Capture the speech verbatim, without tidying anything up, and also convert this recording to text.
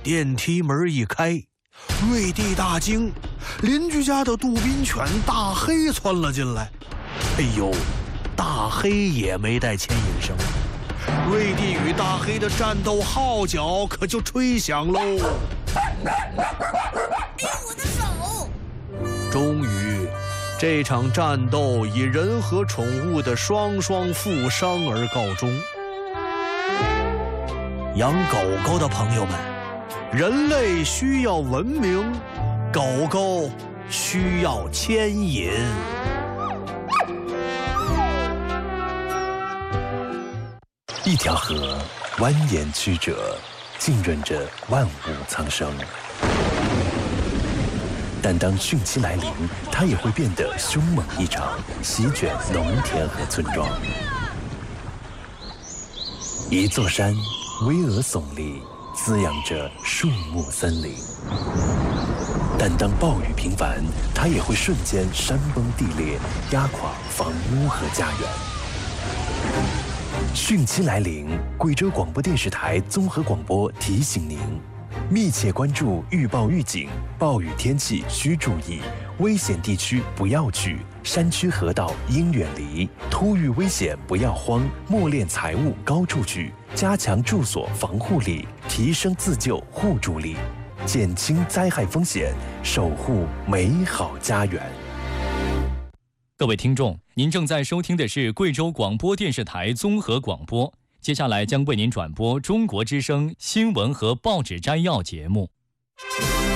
电梯门一开，瑞弟大惊，邻居家的杜宾犬大黑窜了进来。哎呦，大黑也没带牵引绳，瑞弟与大黑的战斗号角可就吹响喽。 哎，我的手！ 终于，这场战斗以人和宠物的双双负伤而告终。养狗狗的朋友们，人类需要文明，狗狗需要牵引。 一条河蜿蜒曲折，浸润着万物苍生。但当汛期来临，它也会变得凶猛异常，席卷农田和村庄。一座山巍峨耸立，滋养着树木森林。但当暴雨频繁，它也会瞬间山崩地裂，压垮房屋和家园。汛期来临，贵州广播电视台综合广播提醒您：密切关注预报预警，暴雨天气需注意，危险地区不要去，山区河道应远离，突遇危险不要慌，默敛财物高处举，加强住所防护力，提升自救互助力，减轻灾害风险，守护美好家园。 各位听众，您正在收听的是贵州广播电视台综合广播，接下来将为您转播中国之声新闻和报纸摘要节目。